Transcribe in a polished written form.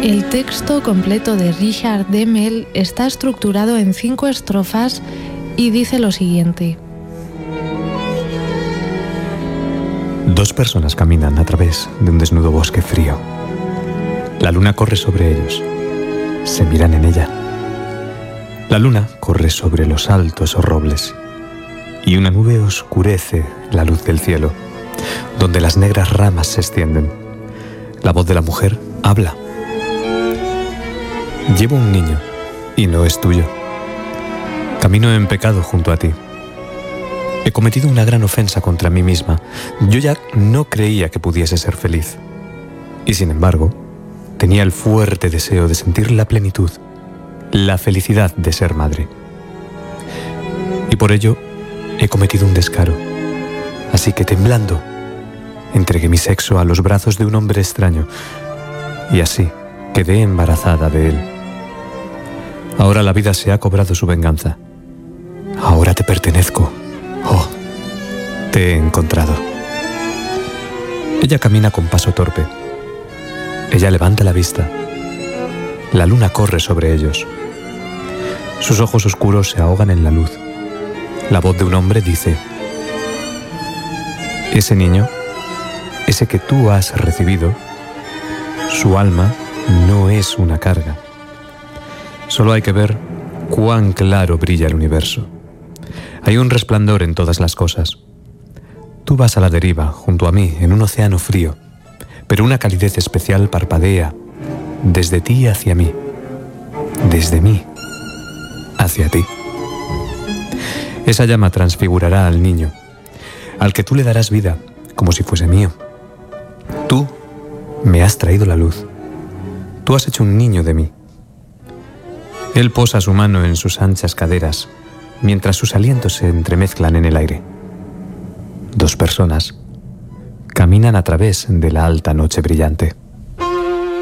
El texto completo de Richard Demel está estructurado en 5 estrofas y dice lo siguiente. Dos personas caminan a través de un desnudo bosque frío. La luna corre sobre ellos. Se miran en ella. La luna corre sobre los altos robles y una nube oscurece la luz del cielo, donde las negras ramas se extienden. La voz de la mujer habla. Llevo un niño y no es tuyo. Camino en pecado junto a ti. He cometido una gran ofensa contra mí misma. Yo ya no creía que pudiese ser feliz. Y sin embargo, tenía el fuerte deseo de sentir la plenitud, la felicidad de ser madre. Y por ello he cometido un descaro. Así que temblando, entregué mi sexo a los brazos de un hombre extraño y así quedé embarazada de él. Ahora la vida se ha cobrado su venganza. Ahora te pertenezco. Oh, te he encontrado. Ella camina con paso torpe. Ella levanta la vista. La luna corre sobre ellos. Sus ojos oscuros se ahogan en la luz. La voz de un hombre dice: ese niño, ese que tú has recibido, su alma no es una carga. Solo hay que ver cuán claro brilla el universo. Hay un resplandor en todas las cosas. Tú vas a la deriva, junto a mí, en un océano frío, pero una calidez especial parpadea desde ti hacia mí, desde mí hacia ti. Esa llama transfigurará al niño, al que tú le darás vida, como si fuese mío. Tú me has traído la luz. Tú has hecho un niño de mí. Él posa su mano en sus anchas caderas, mientras sus alientos se entremezclan en el aire. Dos personas caminan a través de la alta noche brillante.